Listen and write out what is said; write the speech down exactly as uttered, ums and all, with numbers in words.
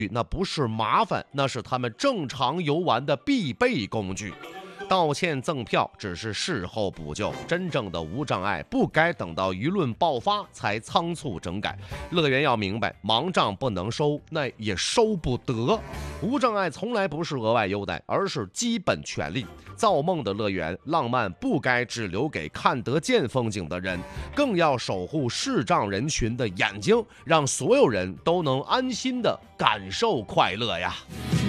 那不是麻烦，那是他们正常游玩的必备工具。道歉赠票只是事后补救，真正的无障碍不该等到舆论爆发才仓促整改。乐园要明白，盲账不能收，那也收不得。无障碍从来不是额外优待，而是基本权利。造梦的乐园，浪漫不该只留给看得见风景的人，更要守护视障人群的眼睛，让所有人都能安心的感受快乐呀。